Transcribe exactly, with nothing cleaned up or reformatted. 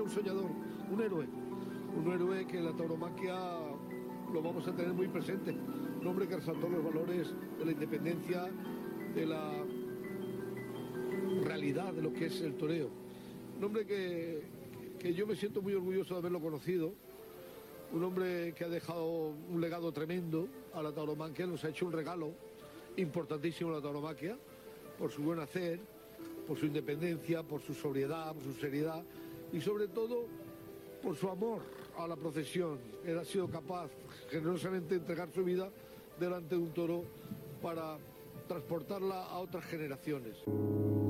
un soñador, un héroe, un héroe que en la tauromaquia lo vamos a tener muy presente, un hombre que resaltó los valores de la independencia, de la realidad de lo que es el toreo, un hombre que, que yo me siento muy orgulloso de haberlo conocido, un hombre que ha dejado un legado tremendo a la tauromaquia, nos ha hecho un regalo importantísimo a la tauromaquia, por su buen hacer, por su independencia, por su sobriedad, por su seriedad y sobre todo por su amor a la profesión. Él ha sido capaz generosamente de entregar su vida delante de un toro para transportarla a otras generaciones.